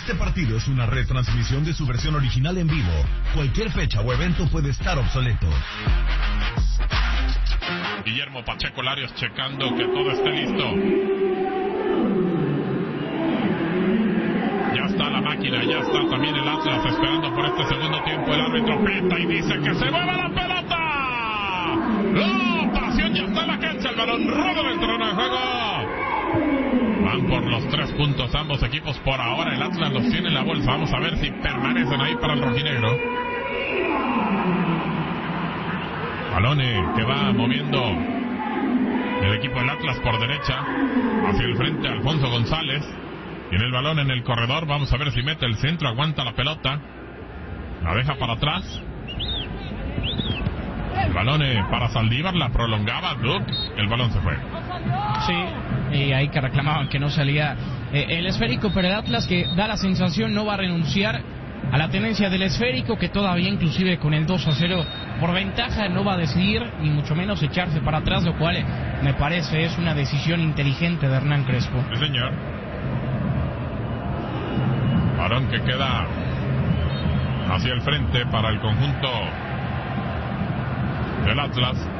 Este partido es una retransmisión de su versión original en vivo. Cualquier fecha o evento puede estar obsoleto. Guillermo Pacheco Larios checando que todo esté listo. Ya está la máquina, ya está también el Atlas esperando por este segundo tiempo. El árbitro pita y dice que se mueva la pelota. ¡Oh! Pasión, ya está en la cancha. El balón roda en el terreno de juego. Van por los 3 puntos ambos equipos por ahora. El Atlas los tiene en la bolsa. Vamos a ver si permanecen ahí para el rojinegro. Balone que va moviendo el equipo del Atlas por derecha. Hacia el frente Alfonso González. Tiene el balón en el corredor. Vamos a ver si mete el centro. Aguanta la pelota. La deja para atrás. El balón para Saldívar. La prolongaba Duke. El balón se fue. Sí, y ahí que reclamaban que no salía el esférico, pero el Atlas, que da la sensación, no va a renunciar a la tenencia del esférico, que todavía inclusive con el 2-0 por ventaja no va a decidir, ni mucho menos echarse para atrás, lo cual me parece es una decisión inteligente de Hernán Crespo. Sí, señor. Balón que queda hacia el frente para el conjunto del Atlas.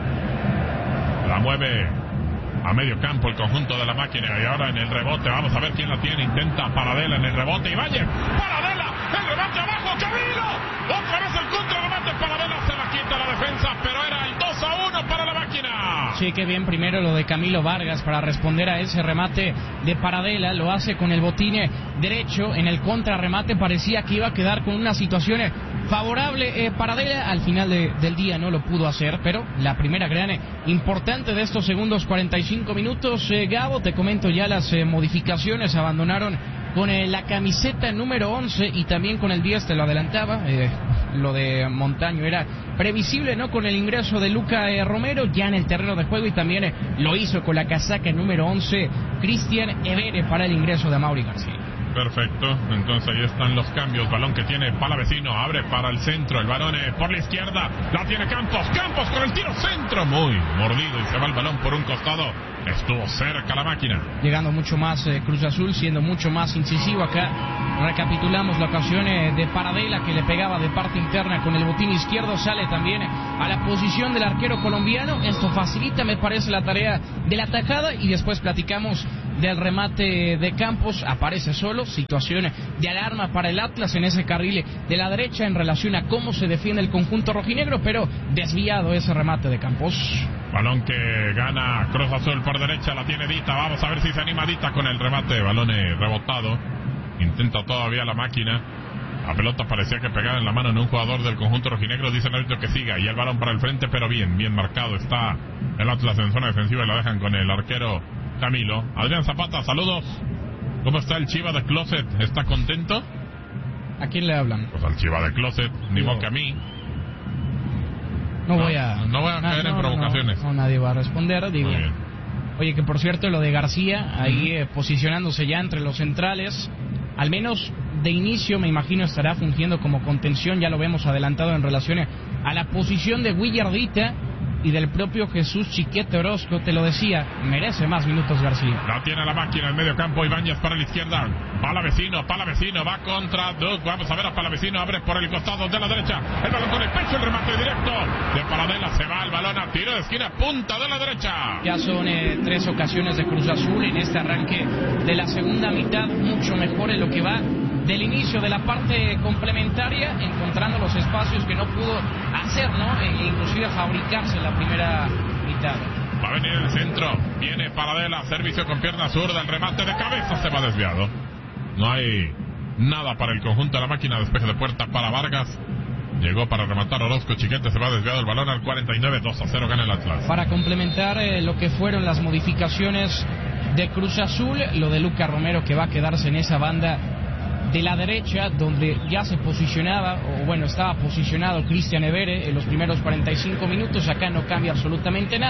La mueve a medio campo el conjunto de la máquina, y ahora en el rebote vamos a ver quién la tiene. Intenta Paradela en el rebote y Valle. Paradela, el remate abajo, Camilo. Otra vez el contrarremate. Paradela se la quita la defensa, pero era el 2-1 para la máquina. Sí, qué bien primero lo de Camilo Vargas para responder a ese remate de Paradela. Lo hace con el botín derecho. En el contrarremate parecía que iba a quedar con una situación favorable Paradela. Al final del día no lo pudo hacer, pero la primera gran importante de estos segundos 45 minutos. Gabo, te comento ya las modificaciones. Abandonaron con la camiseta número 11 y también con el 10, te lo adelantaba. Lo de Montaño era previsible, ¿no? Con el ingreso de Luca Romero ya en el terreno de juego, y también lo hizo con la casaca número 11 Cristian Evere para el ingreso de Amaury García. Perfecto, entonces ahí están los cambios. Balón que tiene Palavecino, abre para el centro. El balón por la izquierda, la tiene Campos. Campos con el tiro centro, muy mordido, y se va el balón por un costado. Estuvo cerca la máquina. Llegando mucho más Cruz Azul, siendo mucho más incisivo acá. Recapitulamos la ocasión de Paradela, que le pegaba de parte interna con el botín izquierdo. Sale también a la posición del arquero colombiano. Esto facilita, me parece, la tarea de la tajada. Y después platicamos del remate de Campos. Aparece solo. Situación de alarma para el Atlas en ese carril de la derecha en relación a cómo se defiende el conjunto rojinegro, pero desviado ese remate de Campos. Balón que gana Cruz Azul por derecha, la tiene Dita. Vamos a ver si se anima Dita con el remate. Balón rebotado. Intenta todavía la máquina. La pelota parecía que pegaba en la mano en un jugador del conjunto rojinegro. Dice el árbitro que siga, y el balón para el frente, pero bien marcado está el Atlas en zona defensiva, y la dejan con el arquero Camilo. Adrián Zapata, saludos. ¿Cómo está el Chiva de Closet? ¿Está contento? ¿A quién le hablan? Pues al Chiva de Closet, ni modo que a mí. No voy a caer en provocaciones. No, nadie va a responder, digo. Oye, que por cierto, lo de García, ahí posicionándose ya entre los centrales, al menos de inicio, me imagino estará fungiendo como contención. Ya lo vemos adelantado en relación a la posición de Willardita y del propio Jesús Chiquete Orozco. Te lo decía, merece más minutos García. La tiene la máquina en medio campo. Ibáñez para la izquierda. Palavecino va contra Duke. Vamos a ver a Palavecino, abre por el costado de la derecha. El balón con el pecho, el remate directo de Paradela. Se va el balón a tiro de esquina, punta de la derecha. Ya son 3 ocasiones de Cruz Azul en este arranque de la segunda mitad. Mucho mejor en lo que va del inicio de la parte complementaria, encontrando los espacios que no pudo hacer, ¿no? E inclusive fabricarse en la primera mitad. Va a venir el centro, viene Paradela, servicio con pierna zurda, el remate de cabeza se va desviado. No hay nada para el conjunto de la máquina. Despeje de puerta para Vargas. Llegó para rematar Orozco. Chiquete, se va desviado el balón al 49. 2-0 gana el Atlas. Para complementar lo que fueron las modificaciones de Cruz Azul, lo de Luca Romero, que va a quedarse en esa banda de la derecha, donde ya se posicionaba, o bueno, estaba posicionado Cristian Evere en los primeros 45 minutos. Acá no cambia absolutamente nada.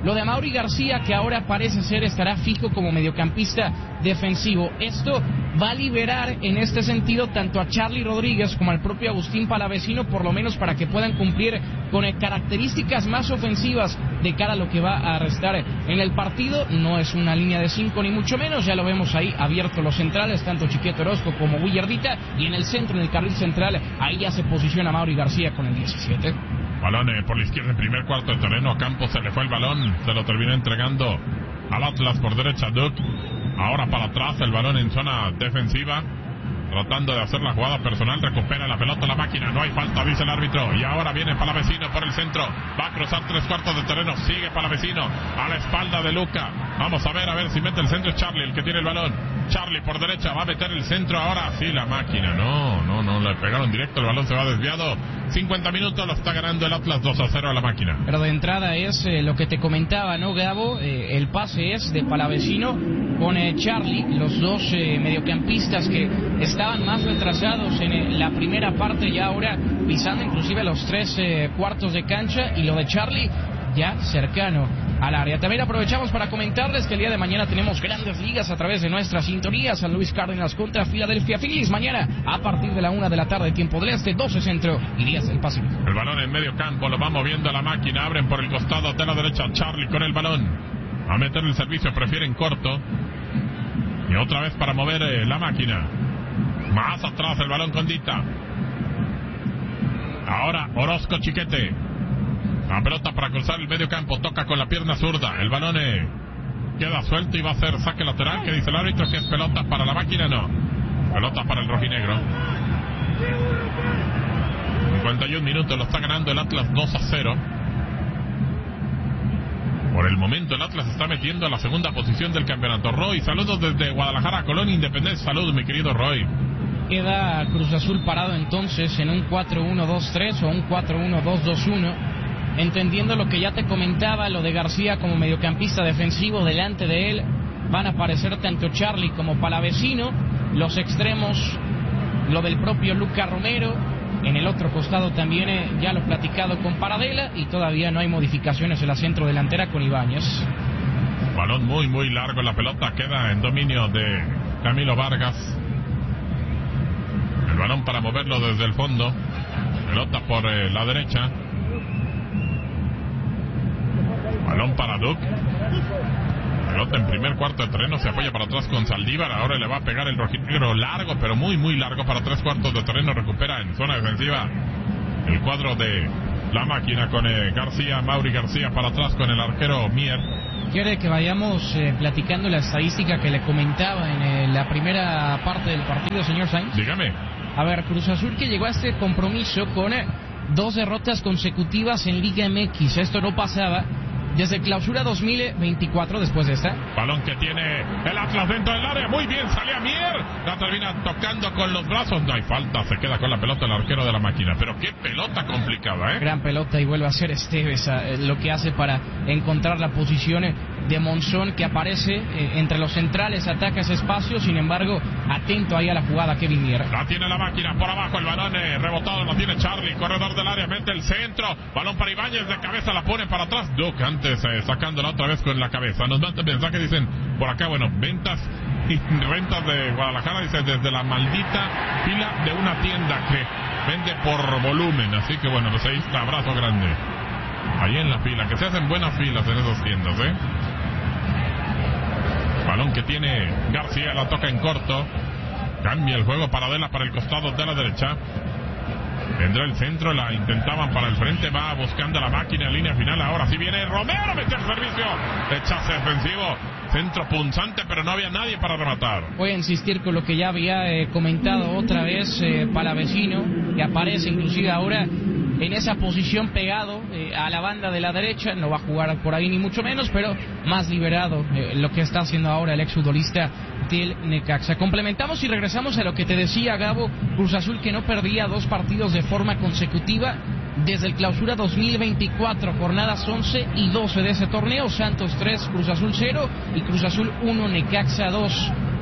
lo de Amaury García, que ahora parece ser estará fijo como mediocampista defensivo. Esto va a liberar en este sentido tanto a Charly Rodríguez como al propio Agustín Palavecino, por lo menos para que puedan cumplir con características más ofensivas de cara a lo que va a restar en el partido. No es una línea de 5 ni mucho menos, ya lo vemos ahí abiertos los centrales, tanto Chiquete Orozco como Willardita, y en el centro, en el carril central, ahí ya se posiciona Amaury García con el 17. Balón por la izquierda en primer cuarto de terreno. A Campos se le fue el balón, se lo terminó entregando al Atlas por derecha Duke. Ahora para atrás, el balón en zona defensiva, tratando de hacer la jugada personal. Recupera la pelota la máquina, no hay falta, dice el árbitro. Y ahora viene Palavecino por el centro, va a cruzar 3/4 de terreno. Sigue Palavecino a la espalda de Luca. Vamos a ver si mete el centro. Es Charly el que tiene el balón. Charly por derecha, va a meter el centro ahora. Sí, la máquina, no, le pegaron directo, el balón se va desviado. 50 minutos, lo está ganando el Atlas 2-0 a la máquina. Pero de entrada es lo que te comentaba, ¿no, Gabo? El pase es de Palavecino con Charly, los dos mediocampistas que estaban más retrasados en la primera parte, ya ahora pisando inclusive los 3 cuartos de cancha, y lo de Charly ya cercano al área. También aprovechamos para comentarles que el día de mañana tenemos grandes ligas a través de nuestra sintonía. San Luis Cardinals contra Philadelphia Phillies mañana a partir de la 1 de la tarde, tiempo del este, 12 centro y 10 del Pacífico. El balón en medio campo, lo va moviendo a la máquina. Abren por el costado de la derecha, Charly con el balón. A meter el servicio, prefieren corto. Y otra vez para mover la máquina. Más atrás el balón con Dita. Ahora Orozco Chiquete. La pelota para cruzar el medio campo, toca con la pierna zurda. El balón queda suelto y va a ser saque lateral. ¿Qué dice el árbitro? ¿Que es pelota para la máquina? No. Pelota para el rojinegro. 51 minutos, lo está ganando el Atlas 2-0. Por el momento el Atlas está metiendo a la segunda posición del campeonato. Roy, saludos desde Guadalajara, Colonia Independencia. Saludos, mi querido Roy. Queda Cruz Azul parado entonces en un 4-1-2-3 o un 4-1-2-2-1. Entendiendo lo que ya te comentaba, lo de García como mediocampista defensivo, delante de él van a aparecer tanto Charly como Palavecino, los extremos, lo del propio Luca Romero, en el otro costado también ya lo platicado con Paradela, y todavía no hay modificaciones en la centro delantera con Ibáñez. Balón muy largo, la pelota queda en dominio de Camilo Vargas. El balón para moverlo desde el fondo, pelota por la derecha. Balón para Duke. Pelota en primer cuarto de terreno, se apoya para atrás con Saldívar. Ahora le va a pegar el rojinegro largo, pero muy largo para 3/4 de terreno. Recupera en zona defensiva el cuadro de la máquina con García, Amaury García para atrás con el arquero Mier. Quiere que vayamos platicando la estadística que le comentaba en la primera parte del partido, señor Sainz. Dígame. A ver, Cruz Azul que llegó a este compromiso con 2 derrotas consecutivas en Liga MX. Esto no pasaba desde Clausura 2024, después de esta. Balón que tiene el Atlas dentro del área, muy bien, salía Mier, la termina tocando con los brazos, no hay falta, se queda con la pelota el arquero de la máquina, pero qué pelota complicada, Gran pelota, y vuelve a ser Esteves lo que hace para encontrar la posición de Monzón, que aparece entre los centrales, ataca ese espacio, sin embargo, atento ahí a la jugada Kevin Mier. La tiene la máquina, por abajo el balón rebotado, lo tiene Charly, corredor del área, mete el centro, balón para Ibáñez, de cabeza la pone para atrás, Duke sacándola otra vez con la cabeza. Nos mandan mensaje, dicen por acá, bueno, ventas y rentas de Guadalajara, dice, desde la maldita fila de una tienda que vende por volumen, así que bueno, pues ahí está, abrazo grande ahí en la fila, que se hacen buenas filas en esas tiendas, Balón que tiene García, la toca en corto, cambia el juego, Paradela para el costado de la derecha. Vendrá el centro, la intentaban para el frente, va buscando la máquina en línea final. Ahora sí viene Romero, mete el servicio, rechace defensivo, centro punzante, pero no había nadie para rematar. Voy a insistir con lo que ya había comentado otra vez Palavecino, que aparece inclusive ahora en esa posición pegado a la banda de la derecha. No va a jugar por ahí ni mucho menos, pero más liberado lo que está haciendo ahora el exfutbolista del Necaxa. Complementamos y regresamos a lo que te decía, Gabo. Cruz Azul que no perdía 2 partidos de forma consecutiva desde el Clausura 2024, jornadas 11 y 12 de ese torneo. Santos 3, Cruz Azul 0 y Cruz Azul 1, Necaxa 2.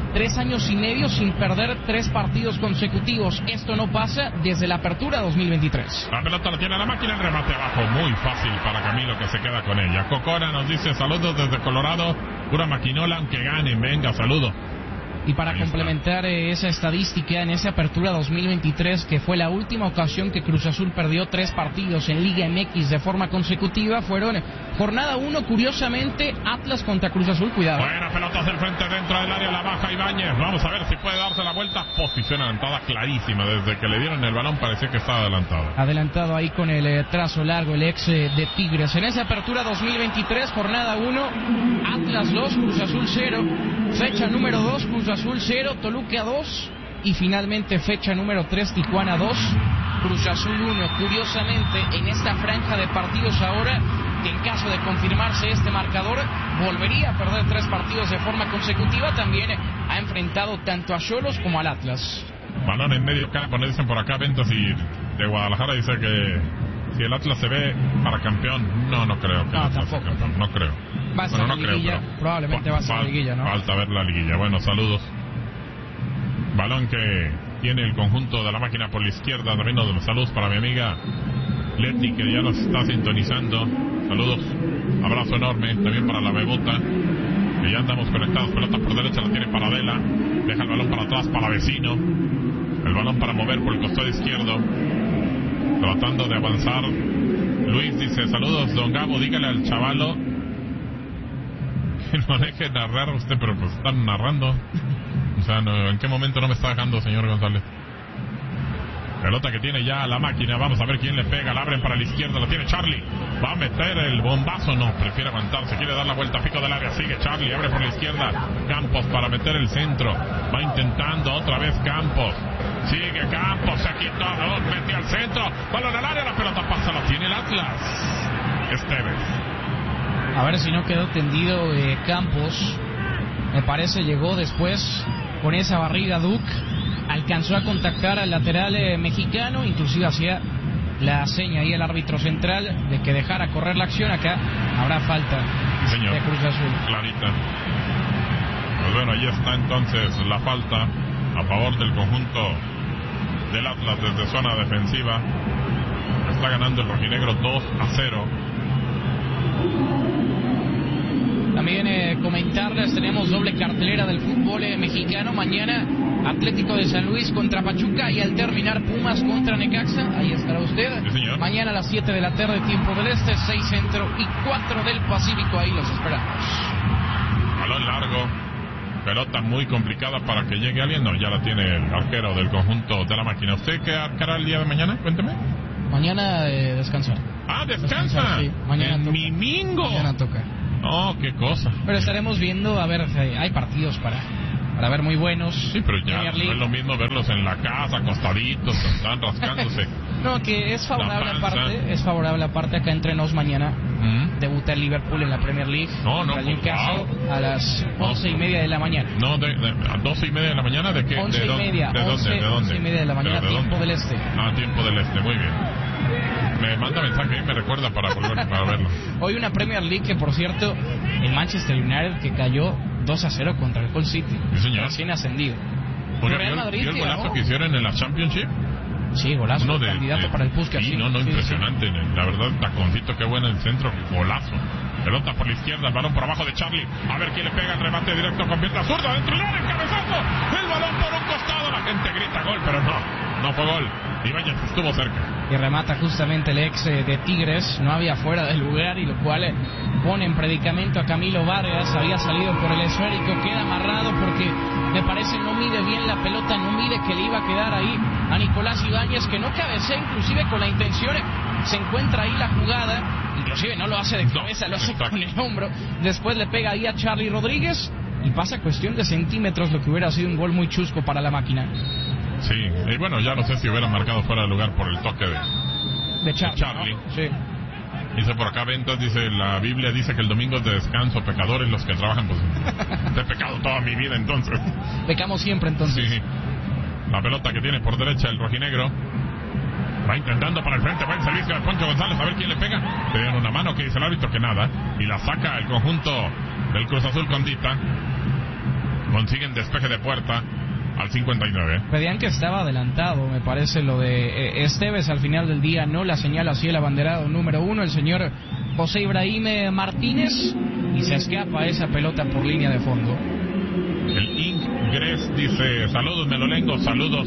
3 años y medio sin perder 3 partidos consecutivos. Esto no pasa desde la apertura 2023. La pelota la tiene la máquina, el remate abajo, muy fácil para Camilo, que se queda con ella. Cocora nos dice saludos desde Colorado, pura maquinola, aunque ganen, venga, saludo. Y para complementar esa estadística, en esa apertura 2023, que fue la última ocasión que Cruz Azul perdió 3 partidos en Liga MX de forma consecutiva, fueron jornada 1, curiosamente, Atlas contra Cruz Azul, cuidado. Buena pelota hacia el frente dentro del área, la baja Ibáñez, vamos a ver si puede darse la vuelta, posición adelantada clarísima, desde que le dieron el balón parecía que estaba adelantado. Adelantado ahí con el trazo largo, el ex de Tigres. En esa apertura 2023, jornada 1, Atlas 2, Cruz Azul 0, fecha número 2, Cruz Azul 0, Toluca 2 y finalmente fecha número 3, Tijuana 2, Cruz Azul 1. Curiosamente, en esta franja de partidos ahora, que en caso de confirmarse este marcador, volvería a perder 3 partidos de forma consecutiva, también ha enfrentado tanto a Xolos como al Atlas. Balón en medio campo, nos dicen por acá, Ventas y de Guadalajara dice que si el Atlas se ve para campeón, no creo que no, tampoco. No creo. Va a ser la liguilla, probablemente va a ser la liguilla, ¿no? Falta ver la liguilla. Bueno, saludos. Balón que tiene el conjunto de la máquina por la izquierda. También saludos para mi amiga Leti, que ya nos está sintonizando. Saludos, abrazo enorme. También para la Bebota, que ya andamos conectados. Pelota por derecha, la tiene Paradela. Deja el balón para atrás para Vecino. El balón para mover por el costado izquierdo, tratando de avanzar. Luis dice, saludos don Gabo, dígale al chavalo que no deje narrar usted, pero pues están narrando. O sea, ¿en qué momento no me está dejando, señor González? Pelota que tiene ya la máquina, vamos a ver quién le pega, la abren para la izquierda, la tiene Charlie, va a meter el bombazo, no, prefiere aguantarse, quiere dar la vuelta, pico del área, sigue Charlie, abre por la izquierda, Campos para meter el centro, va intentando otra vez Campos, sigue Campos, se quitó, metió al centro, balón al área, la pelota pasa, la tiene el Atlas. Esteves. A ver si no quedó tendido Campos, me parece llegó después con esa barriga Duke, alcanzó a contactar al lateral mexicano, inclusive hacía la seña ahí el árbitro central de que dejara correr la acción. Acá habrá falta, señor, de Cruz Azul. Clarita. Pues bueno, ahí está entonces la falta a favor del conjunto del Atlas desde zona defensiva. Está ganando el rojinegro 2-0. También comentarles, tenemos doble cartelera del fútbol mexicano. Mañana Atlético de San Luis contra Pachuca y al terminar Pumas contra Necaxa. Ahí estará usted. Sí, señor. Mañana a las 7 de la tarde, tiempo del Este, 6 Centro y 4 del Pacífico. Ahí los esperamos. Balón largo. Pelota muy complicada para que llegue alguien. No, ya la tiene el arquero del conjunto de la máquina. ¿Usted qué arcará el día de mañana? Cuénteme. Mañana descansar. Ah, descansa. Sí. Mañana el toca. Mimingo. Mañana toca. Oh, qué cosa. Pero estaremos viendo, a ver, hay partidos para ver muy buenos. Sí, pero ya no es lo mismo verlos en la casa, acostaditos, están rascándose. No, que es favorable aparte acá entre nos mañana. Debuta el Liverpool en la Premier League. Pues, Newcastle a las 11:30 de la mañana. No, a 12:30 de la mañana, ¿de qué? 11:30. ¿De dónde? 11:30 de la mañana, tiempo del Este. Ah, tiempo del Este, muy bien. Me manda mensaje y me recuerda para volver para verlo. Hoy una Premier League que, por cierto, el Manchester United que cayó 2-0 contra el Hull City. Sí, señor. Recién ascendido. Oiga, ¿vio el golazo que hicieron en la Championship? Sí, golazo, candidato para el Puskás. Sí, impresionante. Sí. La verdad, taconcito, qué bueno el centro, golazo. Pelota por la izquierda, el balón por abajo de Charlie. A ver quién le pega el remate directo con pierna zurda. Dentro del área, el cabezazo. El balón por un costado. La gente grita gol, pero no fue gol. Ibáñez estuvo cerca. Y remata justamente el ex de Tigres. No había fuera del lugar y lo cual pone en predicamento a Camilo Vargas. Había salido por el esférico, queda amarrado porque me parece no mide bien la pelota, no mide que le iba a quedar ahí a Nicolás Ibáñez, que no cabecea inclusive con la intención. Se encuentra ahí la jugada, inclusive no lo hace de cabeza, lo hace con el hombro. Después le pega ahí a Charlie Rodríguez y pasa cuestión de centímetros, lo que hubiera sido un gol muy chusco para la máquina. Sí, y bueno, ya no sé si hubiera marcado fuera de lugar por el toque de Charlie. ¿No? Sí. Dice por acá Ventas, dice, la Biblia dice que el domingo es de descanso, pecadores los que trabajan, pues he pecado toda mi vida entonces. Pecamos siempre entonces. Sí. La pelota que tiene por derecha el rojinegro. Va intentando para el frente, buen servicio de Poncho González, a ver quién le pega. Le dieron una mano, que dice el árbitro que nada. Y la saca el conjunto del Cruz Azul con Dita. consiguen despeje de puerta al 59. Pedían que estaba adelantado, me parece, lo de Esteves. Al final del día no la señala así el abanderado número 1, el señor José Ibrahim Martínez, y se escapa esa pelota por línea de fondo. El Ingres dice: saludos Melolengo, saludos.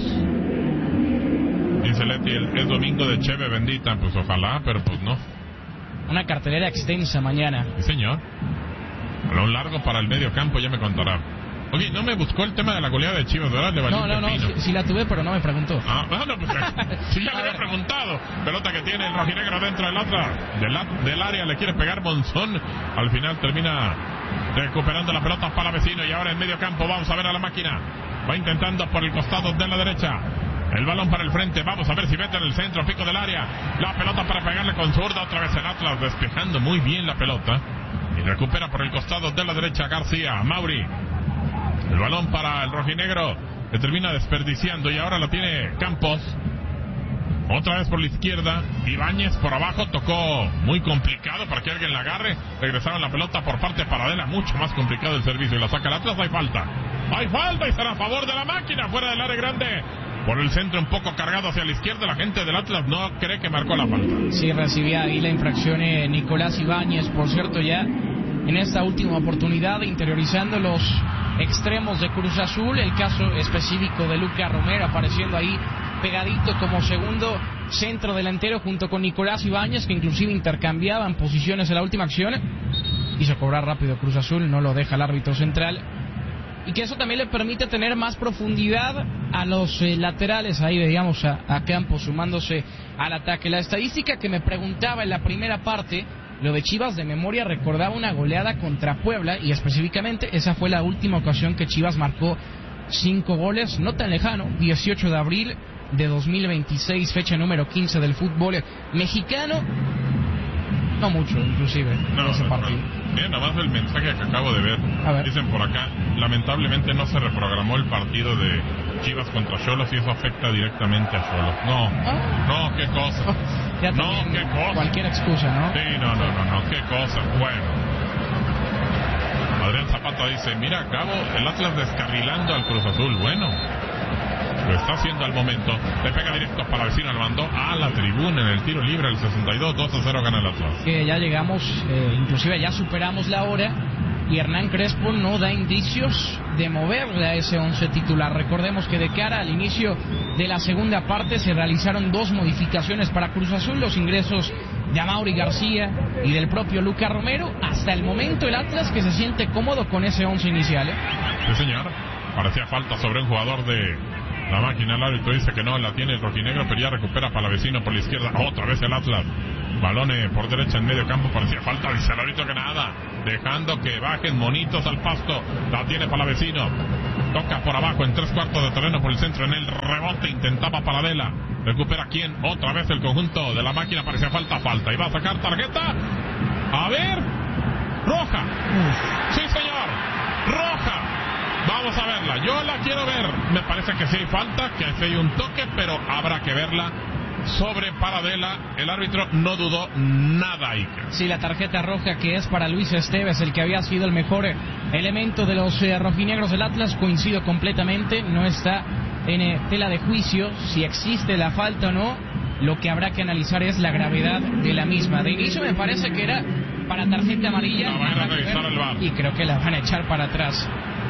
Dice Leti, es domingo de Cheve bendita. Pues ojalá, pero pues no. Una cartelera extensa mañana. Sí, señor. Balón largo para el medio campo, ya me contará. Oye, no me buscó el tema de la goleada de Chivas, ¿verdad? No, sí la tuve, pero no me preguntó. Ah, bueno, pues sí, ya le había preguntado. Pelota que tiene el rojinegro dentro del del área, le quiere pegar Monzón. Al final termina recuperando la pelota para vecino. Y ahora en medio campo, vamos a ver a la máquina. Va intentando por el costado de la derecha. El balón para el frente, vamos a ver si mete en el centro, pico del área. La pelota para pegarle con zurda, otra vez el Atlas despejando muy bien la pelota. Y recupera por el costado de la derecha García, Mauri. El balón para el rojinegro, que termina desperdiciando y ahora lo tiene Campos. Otra vez por la izquierda, Ibáñez por abajo, tocó muy complicado para que alguien la agarre. Regresaron la pelota por parte de Paradela, mucho más complicado el servicio y la saca el Atlas. Hay falta y será a favor de la máquina, fuera del área grande. Por el centro un poco cargado hacia la izquierda, la gente del Atlas no cree que marcó la falta. Sí, recibía ahí la infracción Nicolás Ibáñez, por cierto, ya en esta última oportunidad interiorizando los extremos de Cruz Azul. El caso específico de Luca Romero apareciendo ahí pegadito como segundo centro delantero junto con Nicolás Ibáñez, que inclusive intercambiaban posiciones en la última acción. Quiso cobrar rápido Cruz Azul, no lo deja el árbitro central, y que eso también le permite tener más profundidad a los laterales. Ahí veíamos a Campos sumándose al ataque. La estadística que me preguntaba en la primera parte, lo de Chivas de memoria recordaba una goleada contra Puebla, y específicamente esa fue la última ocasión que Chivas marcó 5 goles, no tan lejano, 18 de abril de 2026, fecha número 15 del fútbol mexicano. No mucho, inclusive, en ese partido. Miren, nada más el mensaje que acabo de ver. Dicen por acá, lamentablemente no se reprogramó el partido de Chivas contra Xolos y eso afecta directamente a Xolos. No, qué cosa. No, qué cosa. Cualquier excusa, ¿no? Sí, no, qué cosa. Bueno. Adrián Zapata dice, mira, Gabo, el Atlas descarrilando al Cruz Azul. Bueno, lo está haciendo al momento. Le pega directo para vecino, le mandó a la tribuna en el tiro libre, el 62, 2-0 gana el Atlas. Que ya llegamos, inclusive ya superamos la hora, y Hernán Crespo no da indicios de moverle a ese 11 titular. Recordemos que de cara al inicio de la segunda parte se realizaron 2 modificaciones para Cruz Azul, los ingresos de Amaury García y del propio Luca Romero. Hasta el momento el Atlas que se siente cómodo con ese 11 inicial. Sí, señor. Parecía falta sobre un jugador de la máquina. El árbitro dice que no la tiene el rojinegro, pero ya recupera para la vecino por la izquierda. Otra vez el Atlas. Balón por derecha en medio campo. Parecía falta. Dice el árbitro que nada. Dejando que bajen monitos al pasto. La tiene para la vecino. Toca por abajo en 3/4 de terreno por el centro. En el rebote intentaba Paradela. Recupera quién. Otra vez el conjunto de la máquina. Parecía falta. Y va a sacar tarjeta. A ver. Roja. Sí, señor. Roja. Vamos a verla, yo la quiero ver. Me parece que sí hay falta, que sí hay un toque, pero habrá que verla sobre Paradela. El árbitro no dudó nada, Iker. Sí, la tarjeta roja que es para Luis Esteves, el que había sido el mejor elemento de los rojinegros del Atlas. Coincido completamente, no está en tela de juicio si existe la falta o no. Lo que habrá que analizar es la gravedad de la misma. De inicio me parece que era para tarjeta amarilla. La van a revisar el VAR. Y creo que la van a echar para atrás.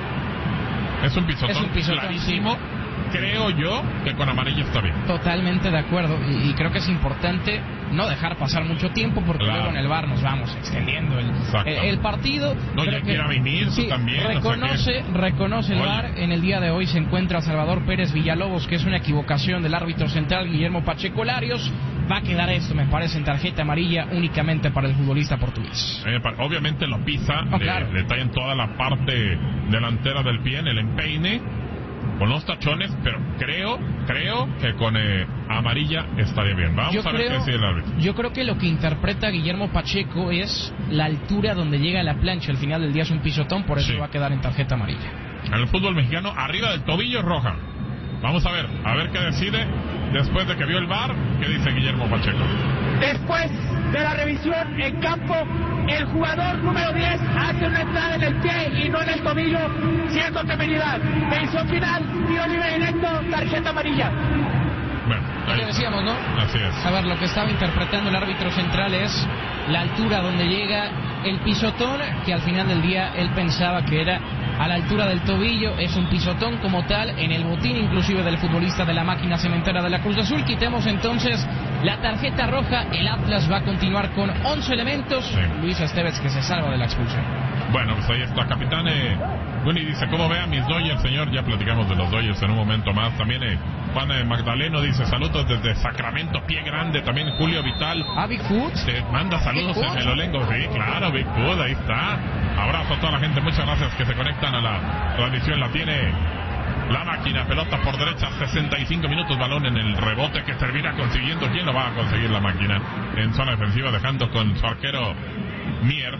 Es un pisotón clarísimo. Sí. Creo yo que con amarilla está bien. Totalmente de acuerdo. Y creo que es importante no dejar pasar mucho tiempo, porque luego en el VAR nos vamos extendiendo el partido. No, ya quiera venir, sí, también. Reconoce el VAR. En el día de hoy se encuentra Salvador Pérez Villalobos, que es una equivocación del árbitro central Guillermo Pacheco Larios. Va a quedar esto, me parece, en tarjeta amarilla únicamente para el futbolista portugués. Obviamente lo pisa, claro. Le tallan toda la parte delantera del pie en el empeine, con los tachones, pero creo que con amarilla estaría bien. Vamos a ver qué decide el árbitro. Yo creo que lo que interpreta Guillermo Pacheco es la altura donde llega la plancha. Al final del día es un pisotón, por eso va a quedar en tarjeta amarilla. En el fútbol mexicano, arriba del tobillo es roja. Vamos a ver qué decide después de que vio el VAR. ¿Qué dice Guillermo Pacheco? Después de la revisión en campo, el jugador número 10 hace una entrada en el pie y no en el tobillo, siendo penalidad. Decisión final, tiro libre directo, tarjeta amarilla. Bueno, Lo que decíamos, ¿no? Así es. A ver, lo que estaba interpretando el árbitro central es la altura donde llega el pisotón, que al final del día él pensaba que era a la altura del tobillo. Es un pisotón como tal en el botín inclusive del futbolista de la máquina cementera de la Cruz Azul. Quitemos entonces la tarjeta roja. El Atlas va a continuar con 11 elementos. Sí. Luis Esteves, que se salva de la expulsión. Bueno, pues ahí está, capitán. Guni dice, ¿cómo ve a mis Dodgers, señor? Ya platicamos de los Dodgers en un momento más. También Juan Magdaleno dice, saludos desde Sacramento, Pie Grande. También Julio Vital. Bigfoot. Te manda saludos en Melolengo. Sí, claro, Bigfoot, ahí está. Abrazo a toda la gente, muchas gracias que se conectan a la transmisión. La tiene la máquina, pelota por derecha, 65 minutos, balón en el rebote que termina consiguiendo. ¿Quién lo va a conseguir? La máquina en zona defensiva, dejando con su arquero Mier.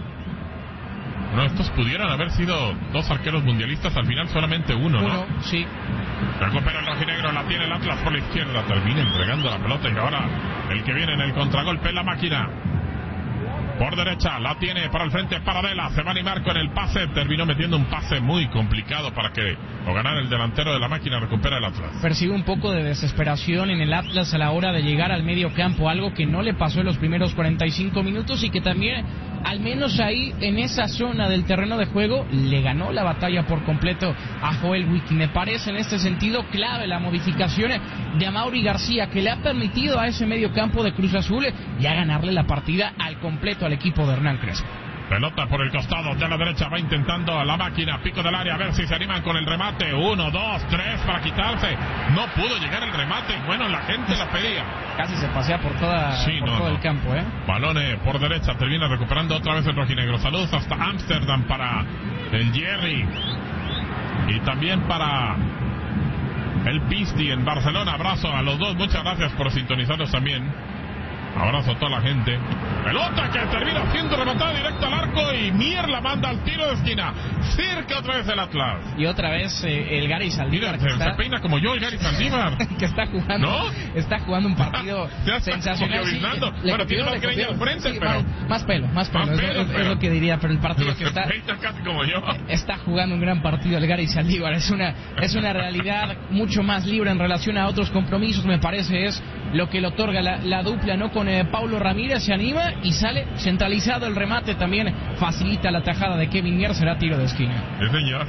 Bueno, estos pudieran haber sido dos arqueros mundialistas, al final solamente uno, ¿no? Sí. Recupera el rojinegro, la tiene el Atlas por la izquierda, termina entregando la pelota y ahora el que viene en el contragolpe es la máquina. Por derecha, la tiene para el frente Paradela, se va a animar con el pase, terminó metiendo un pase muy complicado para que lo ganara el delantero de la máquina, recupera el Atlas. Percibe un poco de desesperación en el Atlas a la hora de llegar al medio campo, algo que no le pasó en los primeros 45 minutos y que también, al menos ahí en esa zona del terreno de juego, le ganó la batalla por completo a Joel Wiki. Me parece en este sentido clave la modificación de Amaury García, que le ha permitido a ese medio campo de Cruz Azul ya ganarle la partida al completo al equipo de Hernán Crespo. Pelota por el costado de la derecha, va intentando a la máquina, pico del área, a ver si se animan con el remate. 1, 2, 3 para quitarse. No pudo llegar el remate. Bueno, la gente la pedía. Casi se pasea por todo el campo, Balón por derecha, termina recuperando otra vez el rojinegro. Saludos hasta Ámsterdam para el Jerry. Y también para el Pisti en Barcelona. Abrazo a los dos, muchas gracias por sintonizarnos también. Abrazo a toda la gente. Pelota que termina siendo rematada directo al arco y Mier la manda al tiro de esquina. Cerca otra vez el Atlas. Y otra vez el Gary Saldívar. Mira, se peina como yo el Gary Saldívar. Que está jugando, ¿no? Está jugando un partido sensacional. Sí, bueno, tiene más greña al frente, sí, pero... Más pelo, es lo que diría, pero el partido que está... casi como yo. Está jugando un gran partido el Gary Saldívar. Es una realidad mucho más libre en relación a otros compromisos, me parece, es lo que le otorga la dupla, ¿no? Con Paulo Ramírez, se anima y sale centralizado el remate, también facilita la tajada de Kevin Mier, será tiro de esquina. Sí, señor.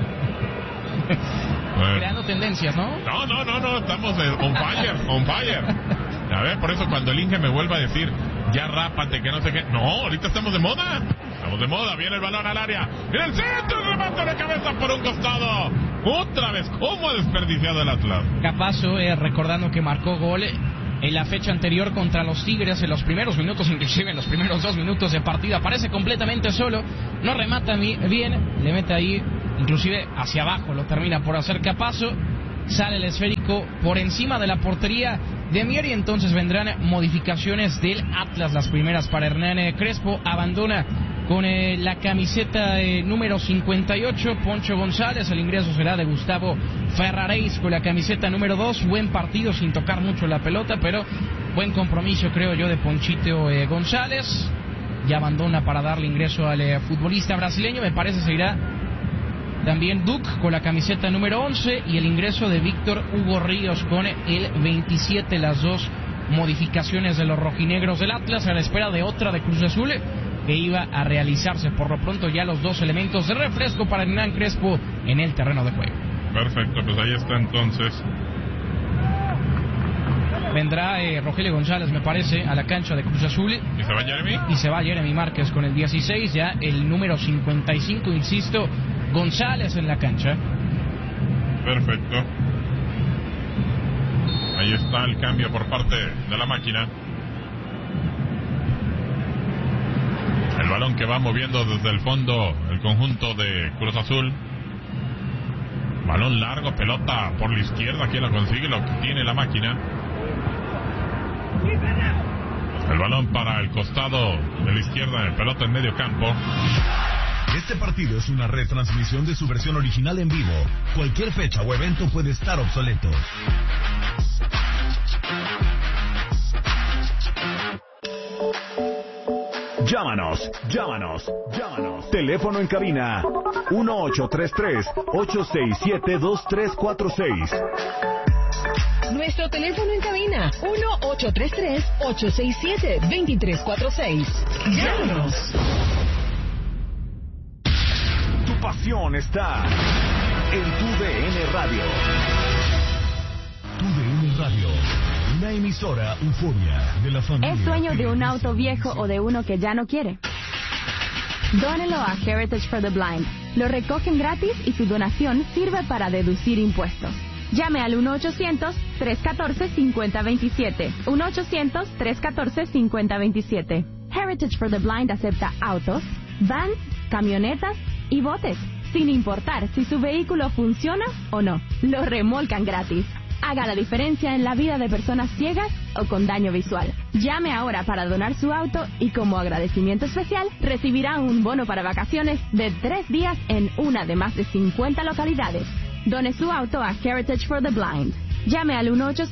Creando tendencias, ¿no? No, estamos on fire. A ver, por eso cuando el Inge me vuelva a decir, ya rápate, que no sé qué. No, ahorita estamos de moda. Viene el balón al área. En el centro, el remate de cabeza por un costado. Otra vez, ¿cómo ha desperdiciado el Atlas? Capazo, recordando que marcó gol en la fecha anterior contra los Tigres, en los primeros minutos, inclusive en los primeros 2 minutos de partida, aparece completamente solo, no remata bien, le mete ahí, inclusive hacia abajo, lo termina por hacer Capazo, sale el esférico por encima de la portería de Mier y entonces vendrán modificaciones del Atlas, las primeras para Hernán Crespo, abandona con la camiseta número 58, Poncho González. El ingreso será de Gustavo Ferraréis con la camiseta número 2. Buen partido sin tocar mucho la pelota, pero buen compromiso, creo yo, de Ponchito González. Ya abandona para darle ingreso al futbolista brasileño. Me parece seguirá también Duke con la camiseta número 11 y el ingreso de Víctor Hugo Ríos con el 27. Las dos modificaciones de los rojinegros del Atlas a la espera de otra de Cruz Azul que iba a realizarse. Por lo pronto ya los 2 elementos de refresco para Hernán Crespo en el terreno de juego. Perfecto, pues ahí está entonces. Vendrá Rogelio González, me parece, a la cancha de Cruz Azul. ¿Y se va Jeremy? Y se va Jeremy Márquez con el 16, ya el número 55, insisto, González en la cancha. Perfecto. Ahí está el cambio por parte de la máquina. El balón que va moviendo desde el fondo el conjunto de Cruz Azul. Balón largo, pelota por la izquierda, que la consigue, lo que tiene la máquina. El balón para el costado de la izquierda, pelota en medio campo. Este partido es una retransmisión de su versión original en vivo. Cualquier fecha o evento puede estar obsoleto. Llámanos. Teléfono en cabina 1833-867-2346. Nuestro teléfono en cabina 1833-867-2346. Llámanos. Tu pasión está en tu DN Radio. Tu DN Radio, una emisora euforia de la familia. ¿Es dueño de un auto viejo o de uno que ya no quiere? Dónelo a Heritage for the Blind. Lo recogen gratis y su donación sirve para deducir impuestos. Llame al 1-800-314-5027. 1-800-314-5027. Heritage for the Blind acepta autos, vans, camionetas y botes, sin importar si su vehículo funciona o no. Lo remolcan gratis. Haga la diferencia en la vida de personas ciegas o con daño visual. Llame ahora para donar su auto y como agradecimiento especial recibirá un bono para vacaciones de 3 días en una de más de 50 localidades. Done su auto a Heritage for the Blind. Llame al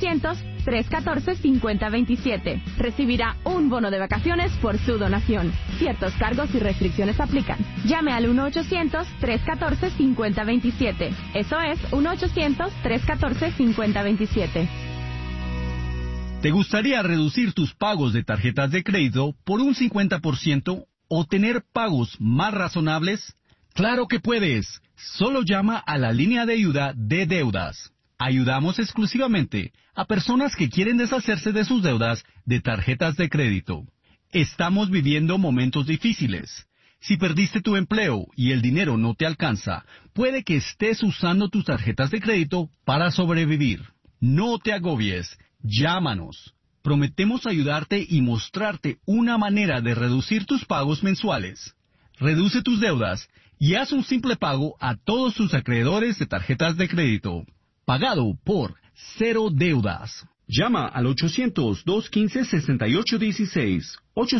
1-800-314-5027. Recibirá un bono de vacaciones por su donación. Ciertos cargos y restricciones aplican. Llame al 1-800-314-5027. Eso es 1-800-314-5027. ¿Te gustaría reducir tus pagos de tarjetas de crédito por un 50% o tener pagos más razonables? ¡Claro que puedes! Solo llama a la línea de ayuda de deudas. Ayudamos exclusivamente a personas que quieren deshacerse de sus deudas de tarjetas de crédito. Estamos viviendo momentos difíciles. Si perdiste tu empleo y el dinero no te alcanza, puede que estés usando tus tarjetas de crédito para sobrevivir. No te agobies. Llámanos. Prometemos ayudarte y mostrarte una manera de reducir tus pagos mensuales. Reduce tus deudas y haz un simple pago a todos tus acreedores de tarjetas de crédito. Pagado por Cero Deudas. Llama al 800-215-6816.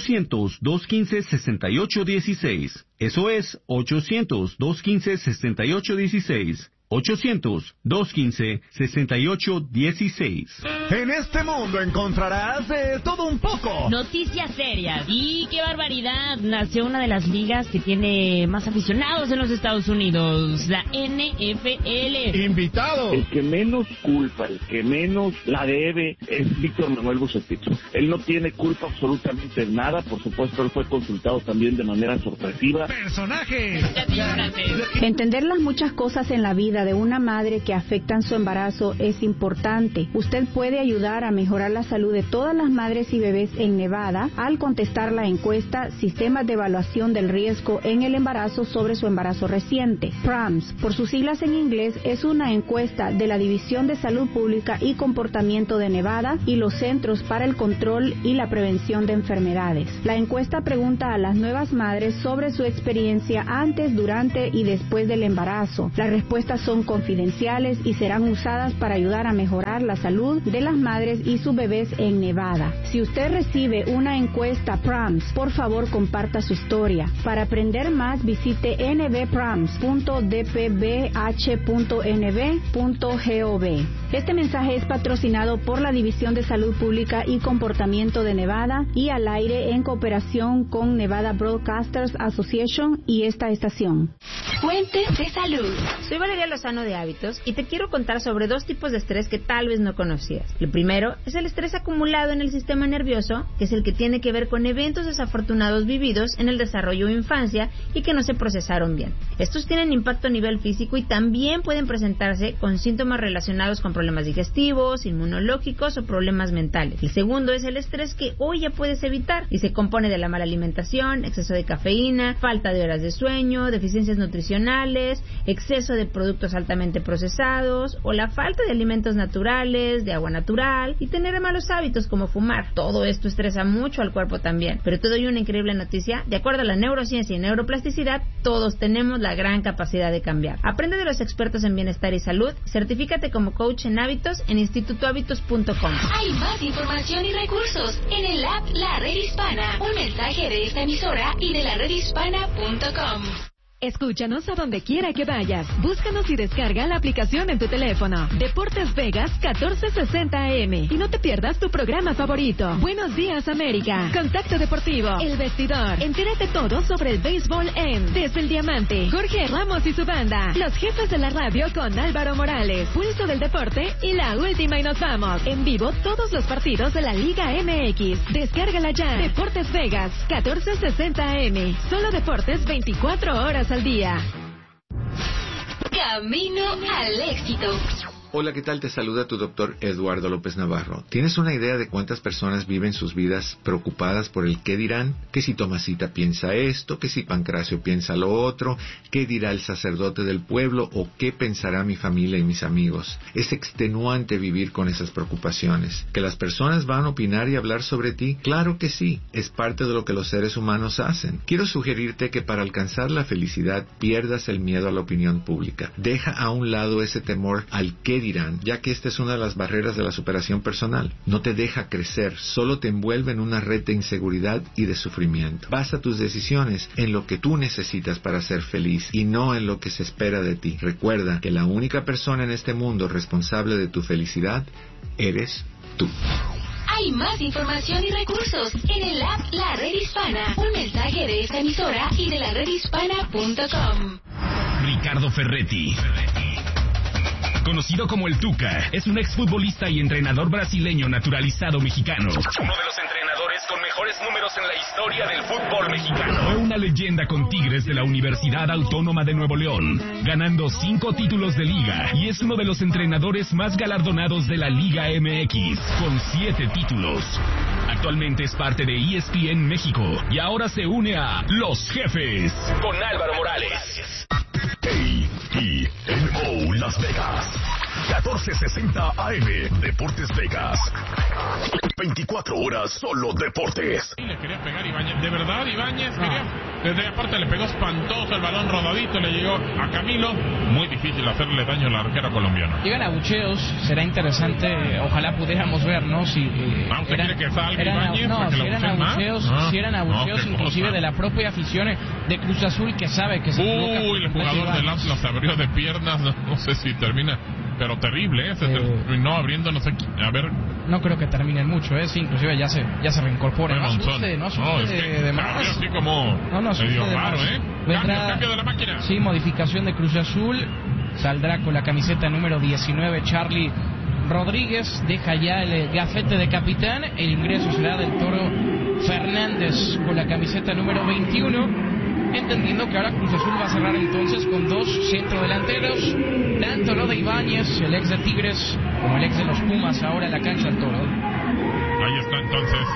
800-215-6816. Eso es 800-215-6816. 800-215-6816. En este mundo encontrarás de todo un poco. Noticias serias. Y qué barbaridad. Nació una de las ligas que tiene más aficionados en los Estados Unidos, la NFL. Invitado. El que menos culpa, el que menos la debe es Víctor Manuel Bucetich. Él no tiene culpa absolutamente de nada. Por supuesto, él fue consultado también de manera sorpresiva. Personaje. Entender las muchas cosas en la vida de una madre que afectan su embarazo es importante. Usted puede ayudar a mejorar la salud de todas las madres y bebés en Nevada al contestar la encuesta Sistemas de Evaluación del Riesgo en el Embarazo sobre su embarazo reciente. PRAMS, por sus siglas en inglés, es una encuesta de la División de Salud Pública y Comportamiento de Nevada y los Centros para el Control y la Prevención de Enfermedades. La encuesta pregunta a las nuevas madres sobre su experiencia antes, durante y después del embarazo. Las respuestas son confidenciales y serán usadas para ayudar a mejorar la salud de las madres y sus bebés en Nevada. Si usted recibe una encuesta PRAMS, por favor comparta su historia. Para aprender más, visite nbprams.dpbh.nb.gov. Este mensaje es patrocinado por la División de Salud Pública y Comportamiento de Nevada y al aire en cooperación con Nevada Broadcasters Association y esta estación. Fuentes de salud. Soy Valeria Lozano de Hábitos y te quiero contar sobre 2 tipos de estrés que tal vez no conocías. El primero es el estrés acumulado en el sistema nervioso, que es el que tiene que ver con eventos desafortunados vividos en el desarrollo o infancia y que no se procesaron bien. Estos tienen impacto a nivel físico y también pueden presentarse con síntomas relacionados con problemas digestivos, inmunológicos o problemas mentales. El segundo es el estrés que hoy ya puedes evitar y se compone de la mala alimentación, exceso de cafeína, falta de horas de sueño, deficiencias nutricionales, exceso de productos altamente procesados o la falta de alimentos naturales, de agua natural y tener malos hábitos como fumar. Todo esto estresa mucho al cuerpo también. Pero te doy una increíble noticia. De acuerdo a la neurociencia y neuroplasticidad, todos tenemos la gran capacidad de cambiar. Aprende de los expertos en bienestar y salud. Certifícate como coach en hábitos en institutohábitos.com. Hay más información y recursos en el app La Red Hispana. Un mensaje de esta emisora y de la redhispana.com. Escúchanos a donde quiera que vayas. Búscanos y descarga la aplicación en tu teléfono. Deportes Vegas 1460 AM. Y no te pierdas tu programa favorito. Buenos días, América. Contacto Deportivo. El Vestidor. Entérate todo sobre el béisbol en Desde el Diamante. Jorge Ramos y su banda. Los Jefes de la Radio con Álvaro Morales. Pulso del Deporte y La Última y Nos Vamos. En vivo todos los partidos de la Liga MX. Descárgala ya. Deportes Vegas 1460 AM. Solo deportes 24 horas al día. Camino al éxito. Hola, ¿qué tal? Te saluda tu doctor Eduardo López Navarro. ¿Tienes una idea de cuántas personas viven sus vidas preocupadas por el qué dirán? Que si Tomasita piensa esto, que si Pancracio piensa lo otro, qué dirá el sacerdote del pueblo o qué pensará mi familia y mis amigos. Es extenuante vivir con esas preocupaciones. ¿Que las personas van a opinar y hablar sobre ti? Claro que sí, es parte de lo que los seres humanos hacen. Quiero sugerirte que para alcanzar la felicidad pierdas el miedo a la opinión pública. Deja a un lado ese temor al qué dirán, ya que esta es una de las barreras de la superación personal. No te deja crecer, solo te envuelve en una red de inseguridad y de sufrimiento. Basa tus decisiones en lo que tú necesitas para ser feliz y no en lo que se espera de ti. Recuerda que la única persona en este mundo responsable de tu felicidad eres tú. Hay más información y recursos en el app La Red Hispana. Un mensaje de esta emisora y de laredhispana.com. Ricardo Ferretti, conocido como el Tuca, es un exfutbolista y entrenador brasileño naturalizado mexicano. Uno de los entrenadores con mejores números en la historia del fútbol mexicano. Fue una leyenda con Tigres de la Universidad Autónoma de Nuevo León, ganando 5 títulos de liga, y es uno de los entrenadores más galardonados de la Liga MX, con 7 títulos. Actualmente es parte de ESPN México y ahora se une a Los Jefes con Álvaro Morales. KENO Las Vegas 1460 AM. Deportes Vegas, 24 horas solo deportes. Le quería pegar Ibáñez, de verdad Ibáñez quería, desde aparte le pegó espantoso el balón rodadito, le llegó a Camilo, muy difícil hacerle daño al arquero colombiano. Llegan abucheos, será interesante, ojalá pudiéramos ver, ¿no? Si ¿usted quiere que salga Ibáñez para que lo abucheen más? Si eran abucheos inclusive de la propia afición de Cruz Azul, que sabe que se equivoca. El jugador del Atlas se abrió de piernas, no sé si termina, pero terrible, se terminó abriendo, no sé, a ver. No creo que terminen mucho, sí, inclusive ya se reincorpora. No asuste de más. Así como medio raro, Cambio de la máquina. Sí, modificación de Cruz Azul, saldrá con la camiseta número 19 Charlie Rodríguez, deja ya el gafete de capitán, el ingreso será del Toro Fernández con la camiseta número 21. Entendiendo que ahora Cruz Azul va a cerrar entonces con 2 centrodelanteros, tanto lo de Ibáñez, el ex de Tigres, como el ex de los Pumas, ahora en la cancha del Toro. Ahí está entonces.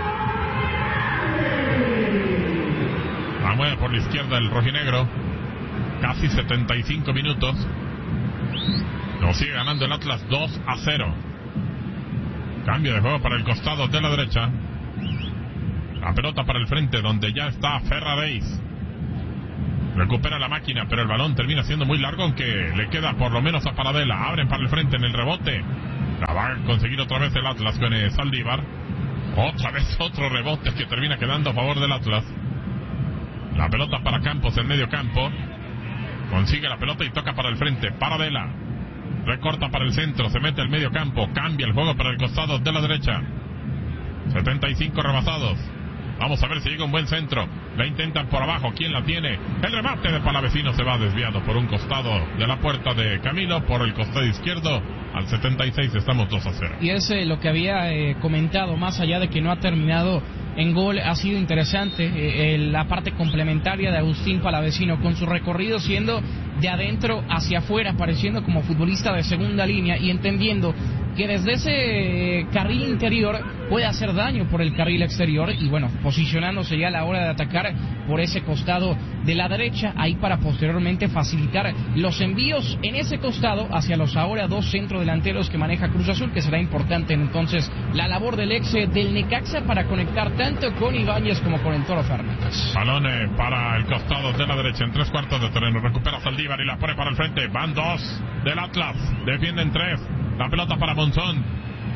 Vamos por la izquierda el rojinegro. Casi 75 minutos. Lo sigue ganando el Atlas 2-0. Cambio de juego para el costado de la derecha. La pelota para el frente, donde ya está Ferraréis. Recupera la máquina, pero el balón termina siendo muy largo, aunque le queda por lo menos a Paradela. Abren para el frente en el rebote. La va a conseguir otra vez el Atlas con Saldívar. Otra vez otro rebote que termina quedando a favor del Atlas. La pelota para Campos en medio campo. Consigue la pelota y toca para el frente. Paradela. Recorta para el centro, se mete al medio campo. Cambia el juego para el costado de la derecha. 75 rebasados. Vamos a ver si llega un buen centro. La intentan por abajo. ¿Quién la tiene? El remate de Palavecino se va desviado por un costado de la puerta de Camilo. Por el costado izquierdo. Al 76 estamos 2-0. Y es lo que había comentado. Más allá de que no ha terminado en gol, ha sido interesante la parte complementaria de Agustín Palavecino, con su recorrido siendo de adentro hacia afuera, apareciendo como futbolista de segunda línea y entendiendo que desde ese carril interior puede hacer daño por el carril exterior y bueno, posicionándose ya a la hora de atacar por ese costado de la derecha, ahí para posteriormente facilitar los envíos en ese costado hacia los ahora 2 centrodelanteros que maneja Cruz Azul, que será importante entonces la labor del ex del Necaxa para conectar tanto con Ibáñez como con el Toro Fernández. Balón para el costado de la derecha en 3/4 de terreno, recupera Saldívar y la pone para el frente, van 2 del Atlas, defienden 3. La pelota para Monzón.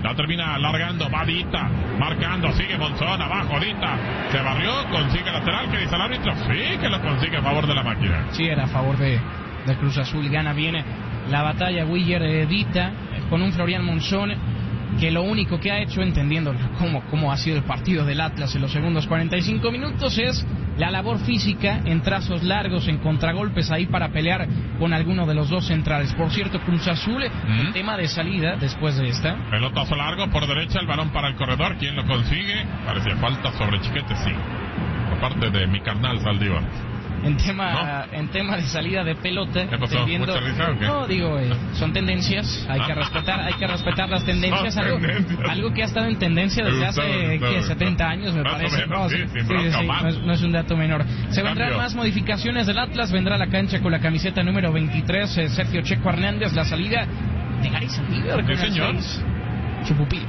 La termina alargando, va Dita, marcando, sigue Monzón, abajo Dita, se barrió, consigue lateral, que dice el árbitro, sí que lo consigue a favor de la máquina. Sí, era a favor de Cruz Azul, gana bien la batalla Willer Dita, con un Florian Monzón, que lo único que ha hecho, entendiendo cómo ha sido el partido del Atlas en los segundos 45 minutos, es la labor física en trazos largos, en contragolpes ahí para pelear con alguno de los dos centrales. Por cierto, Cruz Azul, el tema de salida después de esta. Pelotazo largo por derecha, el balón para el corredor. ¿Quién lo consigue? Parecía falta sobre Chiquete, sí. Por parte de mi carnal Saldívar. En tema de salida de pelota, ¿qué pasó? ¿Mucha risa o qué? No, digo, son tendencias, hay que respetar las tendencias, algo que ha estado en tendencia desde hace 70 años, me parece. No es un dato menor. Se vendrán más modificaciones del Atlas, vendrá a la cancha con la camiseta número 23, Sergio Checo Hernández, la salida de Gary Saldívar con señor. Chupupí.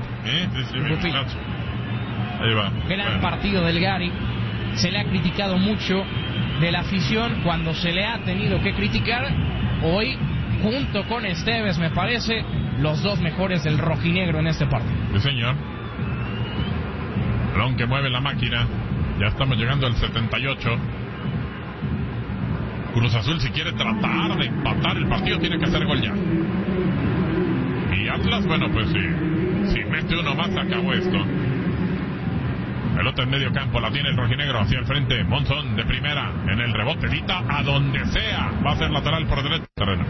Ahí va. Gran partido del Gary, se le ha criticado mucho de la afición cuando se le ha tenido que criticar. Hoy, junto con Esteves, me parece, los dos mejores del rojinegro en este partido. Sí, señor. Balón que mueve la máquina. Ya estamos llegando al 78. Cruz Azul, si quiere tratar de empatar el partido, tiene que hacer gol ya. Y Atlas, bueno, pues si mete uno más, acabó esto. Pelota en medio campo, la tiene el rojinegro hacia el frente. Monzón de primera, en el rebote, Dita a donde sea. Va a ser lateral por derecha terreno.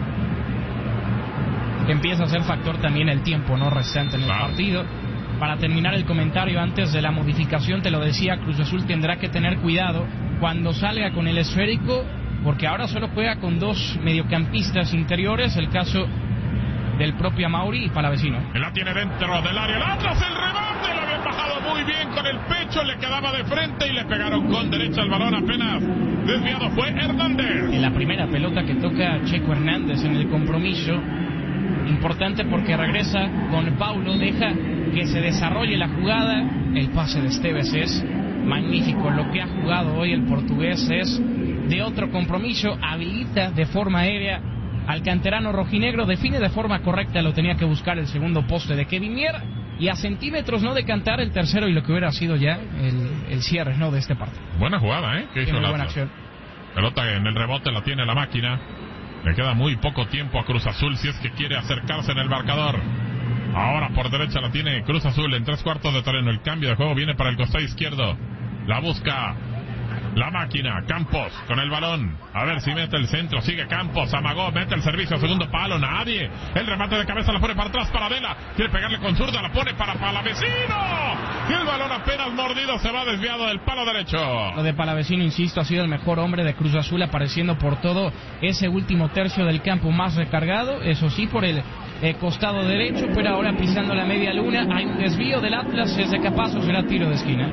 Empieza a ser factor también el tiempo, ¿no? Restante en el partido. Para terminar el comentario, antes de la modificación, te lo decía, Cruz Azul tendrá que tener cuidado cuando salga con el esférico, porque ahora solo juega con dos mediocampistas interiores, el caso del propio Amauri y Palavecino. La tiene dentro del área, el Atlas, el remate, lo habían bajado muy bien con el pecho, le quedaba de frente y le pegaron con derecha al balón, apenas desviado fue Hernández. En la primera pelota que toca Checo Hernández en el compromiso, importante porque regresa con Paulo, deja que se desarrolle la jugada, el pase de Esteves es magnífico, lo que ha jugado hoy el portugués es de otro compromiso, habilita de forma aérea al canterano rojinegro, define de forma correcta, lo tenía que buscar el segundo poste de Kevin Mier, y a centímetros no de cantar el tercero y lo que hubiera sido ya el cierre, ¿no?, de este partido. Buena jugada, ¿eh? Que hizo muy buena acción. Pelota en el rebote, la tiene la máquina. Le queda muy poco tiempo a Cruz Azul si es que quiere acercarse en el marcador. Ahora por derecha la tiene Cruz Azul en 3/4 de terreno. El cambio de juego viene para el costado izquierdo. La busca la máquina, Campos con el balón, a ver si mete el centro, sigue Campos, amagó, mete el servicio, segundo palo, nadie, el remate de cabeza la pone para atrás para Adela, quiere pegarle con zurda, la pone para Palavecino, y el balón apenas mordido se va desviado del palo derecho. Lo de Palavecino, insisto, ha sido el mejor hombre de Cruz Azul, apareciendo por todo ese último tercio del campo más recargado, eso sí, por el costado derecho, pero ahora pisando la media luna, hay un desvío del Atlas, es de Capazo, será tiro de esquina.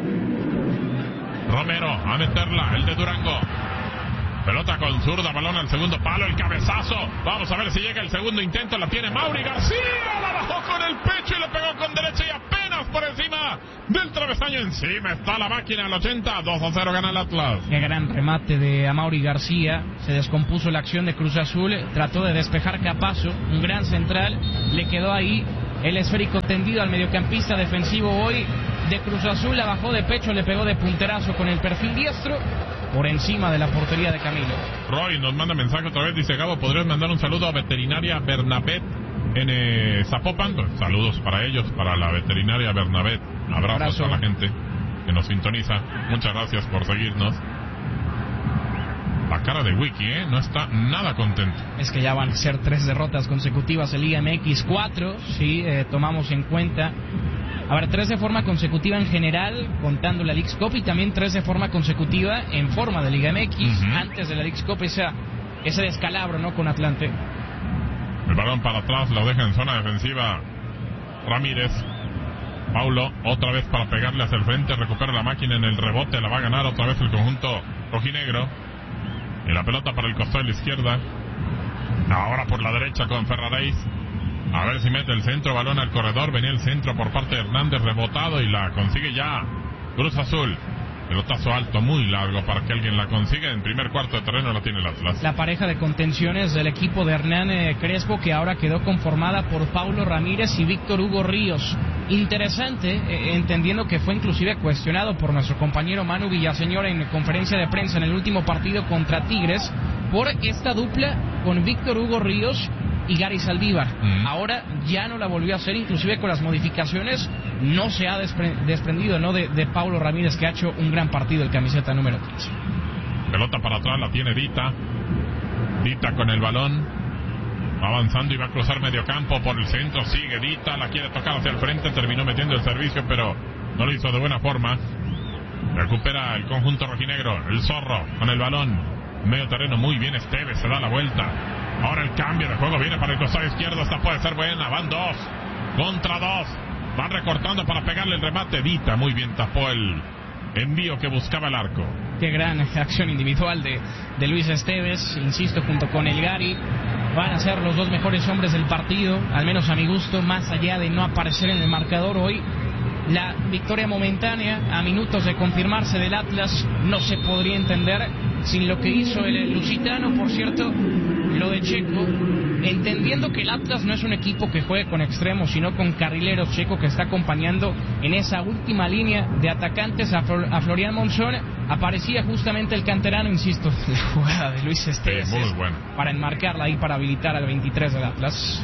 Romero a meterla, el de Durango. Pelota con zurda, balón al segundo palo, el cabezazo. Vamos a ver si llega el segundo intento, la tiene Mauri García, la bajó con el pecho y le pegó con derecha y apenas por encima del travesaño. Encima está la máquina al 80, 2-0 gana el Atlas. Qué gran remate de Amauri García, se descompuso la acción de Cruz Azul, trató de despejar Capazo, un gran central, le quedó ahí el esférico tendido al mediocampista defensivo hoy de Cruz Azul, la bajó de pecho, le pegó de punterazo con el perfil diestro por encima de la portería de Camilo. Roy nos manda mensaje otra vez, dice: Gabo, ¿podrías mandar un saludo a Veterinaria Bernabet en Zapopan? Pues, saludos para ellos, para la Veterinaria Bernabet. Abrazos a la gente que nos sintoniza. Muchas gracias por seguirnos. La cara de Wiki, no está nada contento. Es que ya van a ser 3 derrotas consecutivas en Liga MX, 4, si tomamos en cuenta. A ver, 3 de forma consecutiva en general, contando la Leagues Cup, y también 3 de forma consecutiva en forma de Liga MX. Antes de la Leagues Cup, ese descalabro, ¿no?, con Atlante. El balón para atrás, lo deja en zona defensiva Ramírez. Paulo, otra vez para pegarle hacia el frente, recupera la máquina en el rebote, la va a ganar otra vez el conjunto rojinegro. Y la pelota para el costado de la izquierda. Ahora por la derecha con Ferraréis. A ver si mete el centro, balón al corredor. Venía el centro por parte de Hernández, rebotado, y la consigue ya Cruz Azul. Pelotazo alto, muy largo para que alguien la consiga. En primer cuarto de terreno la tiene el Atlas. La pareja de contenciones del equipo de Hernán Crespo, que ahora quedó conformada por Paulo Ramírez y Víctor Hugo Ríos. interesante, entendiendo que fue inclusive cuestionado por nuestro compañero Manu Villaseñor en conferencia de prensa en el último partido contra Tigres por esta dupla con Víctor Hugo Ríos y Gary Saldívar. Ahora ya no la volvió a hacer, inclusive con las modificaciones no se ha desprendido, ¿no?, de Paulo Ramírez, que ha hecho un gran partido, el camiseta número 15. Pelota para atrás, la tiene Dita con el balón, va avanzando y va a cruzar medio campo por el centro, sigue Dita, la quiere tocar hacia el frente, terminó metiendo el servicio pero no lo hizo de buena forma. Recupera el conjunto rojinegro, el Zorro con el balón, medio terreno, muy bien Esteves, se da la vuelta. Ahora el cambio de juego viene para el costado izquierdo, esta puede ser buena, van 2 contra 2, van recortando para pegarle el remate. Dita muy bien tapó el envío que buscaba el arco. Qué gran acción individual de Luis Esteves, insisto, junto con el Gary, van a ser los dos mejores hombres del partido, al menos a mi gusto, más allá de no aparecer en el marcador hoy. La victoria momentánea, a minutos de confirmarse del Atlas, no se podría entender sin lo que hizo el lusitano. Por cierto, lo de Checo, entendiendo que el Atlas no es un equipo que juegue con extremos, sino con carrileros. Checo, que está acompañando en esa última línea de atacantes a Florian Monzón, aparecía justamente el canterano, insisto, la jugada de Luis Esteves, sí, muy bueno, para enmarcarla ahí, para habilitar al 23 del Atlas.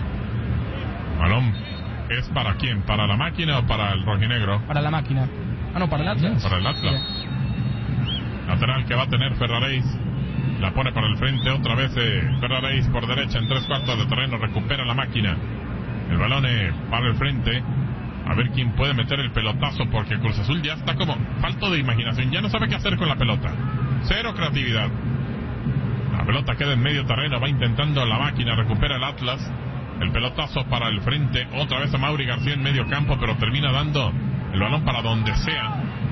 Balón. ¿Es para quién? ¿Para la máquina o para el rojinegro? Para la máquina. Ah, no, para el Atlas. Para el Atlas. Sí. Lateral que va a tener Ferraréis. La pone para el frente otra vez Ferraréis por derecha en 3/4 de terreno. Recupera la máquina. El balón para el frente. A ver quién puede meter el pelotazo, porque Cruz Azul ya está como falto de imaginación. Ya no sabe qué hacer con la pelota. Cero creatividad. La pelota queda en medio terreno. Va intentando la máquina. Recupera el Atlas. El pelotazo para el frente, otra vez a Mauri García en medio campo, pero termina dando el balón para donde sea.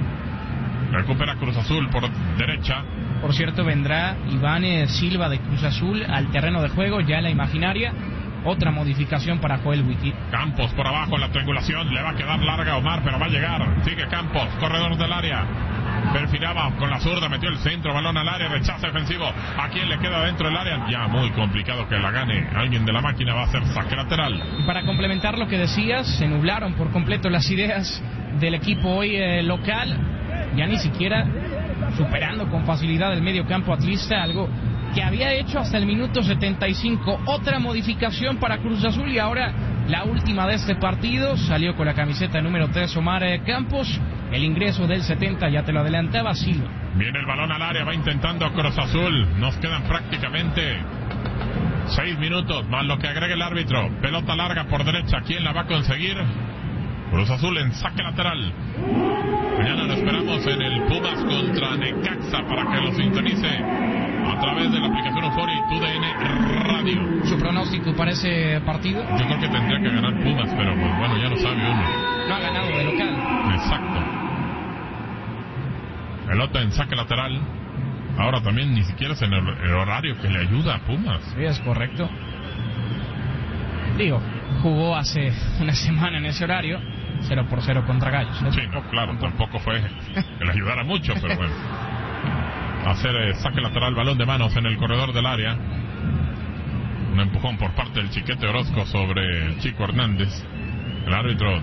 Recupera Cruz Azul por derecha. Por cierto, vendrá Iván Silva de Cruz Azul al terreno de juego, ya en la imaginaria. Otra modificación para Joel Wiki. Campos por abajo en la triangulación, le va a quedar larga a Omar, pero va a llegar. Sigue Campos, corredor del área. Perfilaba con la zurda, metió el centro, balón al área, rechaza defensivo. ¿A quién le queda dentro del área? Ya muy complicado que la gane alguien de la máquina, va a ser saque lateral. Y para complementar lo que decías, se nublaron por completo las ideas del equipo hoy local. Ya ni siquiera superando con facilidad el medio campo atlista, algo que había hecho hasta el minuto 75. Otra modificación para Cruz Azul, y ahora la última de este partido. Salió con la camiseta número 3 Omar Campos. El ingreso del 70, ya te lo adelantaba, Silva. Viene el balón al área, va intentando Cruz Azul. Nos quedan prácticamente 6 minutos, más lo que agrega el árbitro. Pelota larga por derecha, ¿quién la va a conseguir? Cruz Azul en saque lateral. Mañana lo esperamos en el Pumas contra Necaxa para que lo sintonice a través de la aplicación Euphoria y TUDN Radio. ¿Su pronóstico para ese partido? Yo creo que tendría que ganar Pumas, pero pues bueno, ya lo sabe uno. No ha ganado de local. Exacto. Pelota en saque lateral. Ahora también ni siquiera es en el horario que le ayuda a Pumas. Sí, es correcto. Digo, jugó hace una semana en ese horario, 0-0 contra Gallos. Sí, no, claro, tampoco fue que le ayudara mucho, pero bueno. Hacer saque lateral, balón de manos en el corredor del área. Un empujón por parte del Chiquete Orozco sobre el Chico Hernández. El árbitro